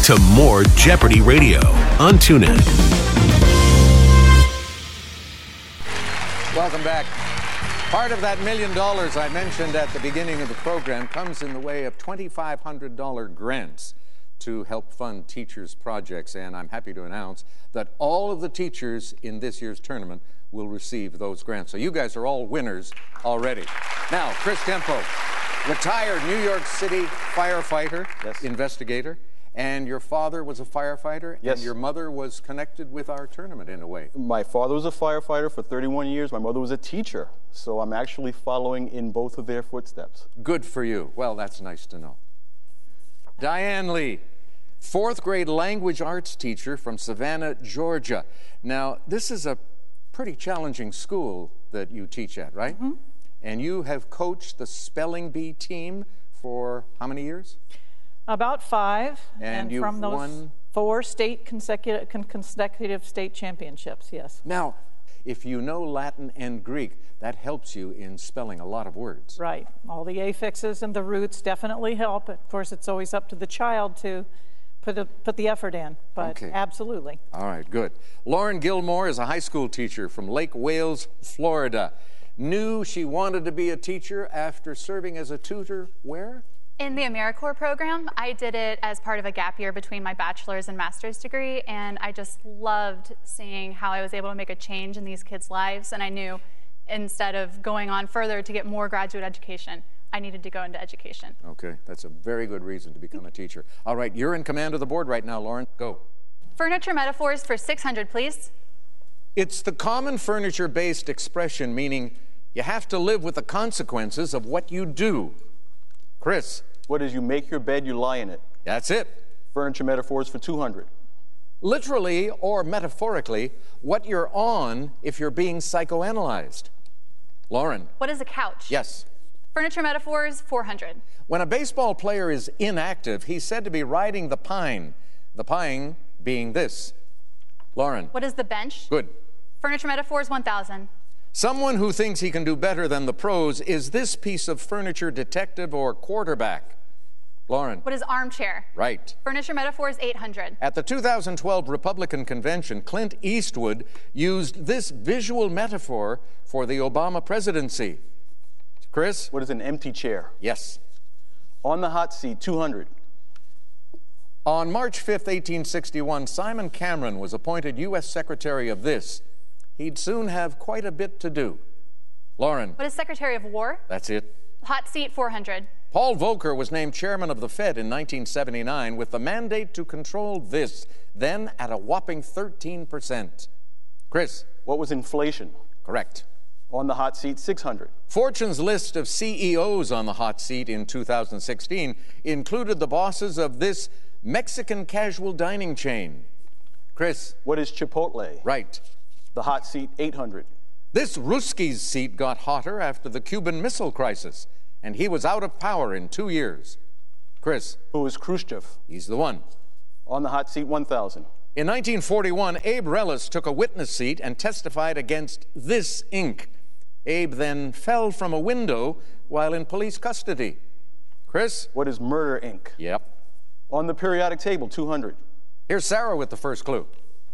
to more Jeopardy Radio on TuneIn. Welcome back. Part of that $1 million I mentioned at the beginning of the program comes in the way of $2,500 grants to help fund teachers' projects, and I'm happy to announce that all of the teachers in this year's tournament will receive those grants. So you guys are all winners already. Now, Chris Tempo, retired New York City firefighter, investigator, and your father was a firefighter, and your mother was connected with our tournament in a way. My father was a firefighter for 31 years. My mother was a teacher, so I'm actually following in both of their footsteps. Good for you. Well, that's nice to know. Diane Lee, fourth grade language arts teacher from Savannah, Georgia. Now, this is a pretty challenging school that you teach at, right? Mm-hmm. And you have coached the Spelling Bee team for how many years? About 5. And you've from those won 4 state consecutive state championships, yes. Now, if you know Latin and Greek, that helps you in spelling a lot of words. Right. All the affixes and the roots definitely help. Of course, it's always up to the child to put the effort in, but absolutely. All right, good. Lauren Gilmore is a high school teacher from Lake Wales, Florida. Knew she wanted to be a teacher after serving as a tutor where? In the AmeriCorps program. I did it as part of a gap year between my bachelor's and master's degree, and I just loved seeing how I was able to make a change in these kids' lives, and I knew instead of going on further to get more graduate education, I needed to go into education. Okay, that's a very good reason to become a teacher. All right, you're in command of the board right now, Lauren. Go. Furniture metaphors for 600, please. It's the common furniture-based expression meaning you have to live with the consequences of what you do. Chris. What is you make your bed, you lie in it. That's it. Furniture metaphors for 200. Literally or metaphorically, what you're on if you're being psychoanalyzed. Lauren. What is a couch? Yes. Furniture metaphors, 400. When a baseball player is inactive, he's said to be riding the pine being this. Lauren. What is the bench? Good. Furniture metaphors, 1,000. Someone who thinks he can do better than the pros is this piece of furniture detective or quarterback. Lauren. What is armchair? Right. Furniture metaphors, 800. At the 2012 Republican convention, Clint Eastwood used this visual metaphor for the Obama presidency. Chris? What is an empty chair? Yes. On the hot seat, 200. On March 5th, 1861, Simon Cameron was appointed U.S. Secretary of this. He'd soon have quite a bit to do. Lauren. What is Secretary of War? That's it. Hot seat, 400. Paul Volcker was named chairman of the Fed in 1979 with the mandate to control this, then at a whopping 13%. Chris. What was inflation? Correct. On the hot seat, 600. Fortune's list of CEOs on the hot seat in 2016 included the bosses of this Mexican casual dining chain. Chris. What is Chipotle? Right. The hot seat, 800. This Ruski's seat got hotter after the Cuban Missile Crisis, and he was out of power in 2 years. Chris. Who is Khrushchev? He's the one. On the hot seat, 1,000. In 1941, Abe Reles took a witness seat and testified against this ink. Abe then fell from a window while in police custody. Chris. What is murder ink? Yep. On the periodic table, 200. Here's Sarah with the first clue.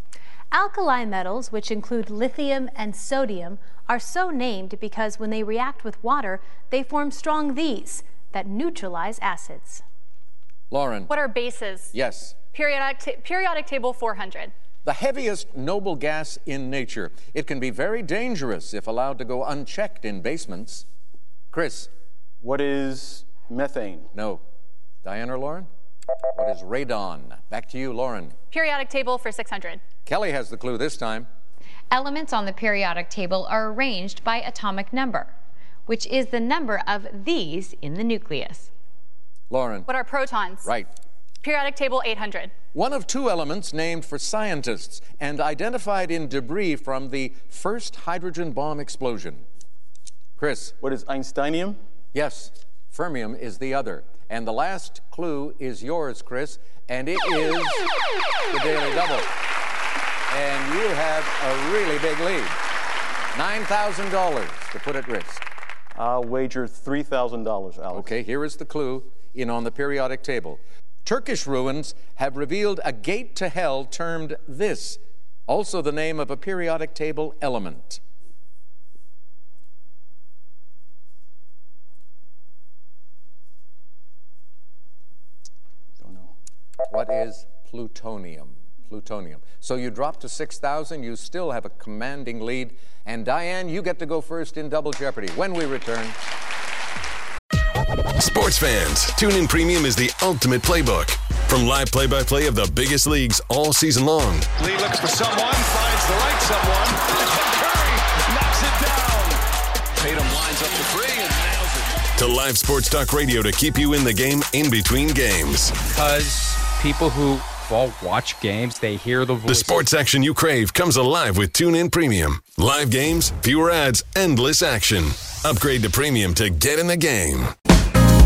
Alkali metals, which include lithium and sodium, are so named because when they react with water, they form strong V's that neutralize acids. Lauren. What are bases? Yes. Periodic table, 400. The heaviest noble gas in nature. It can be very dangerous if allowed to go unchecked in basements. Chris. What is methane? No. Diane or Lauren? What is radon? Back to you, Lauren. Periodic table for 600. Kelly has the clue this time. Elements on the periodic table are arranged by atomic number, which is the number of these in the nucleus. Lauren. What are protons? Right. Periodic table, 800. One of 2 elements named for scientists and identified in debris from the first hydrogen bomb explosion. Chris. What is Einsteinium? Yes. Fermium is the other. And the last clue is yours, Chris, and it is the Daily Double. And you have a really big lead. $9,000 to put at risk. I'll wager $3,000, Alex. Okay, here is the clue in on the periodic table. Turkish ruins have revealed a gate to hell termed this, also the name of a periodic table element. Don't know. What is plutonium? Plutonium. So you drop to 6,000. You still have a commanding lead. And Diane, you get to go first in Double Jeopardy when we return. Sports fans, TuneIn Premium is the ultimate playbook. From live play-by-play of the biggest leagues all season long. Lee looks for someone, finds the right someone. Curry knocks it down. Tatum lines up the three and nails it. To live sports talk radio to keep you in the game in between games. Because people who watch games, they hear the voice. The sports action you crave comes alive with TuneIn Premium. Live games, fewer ads, endless action. Upgrade to Premium to get in the game.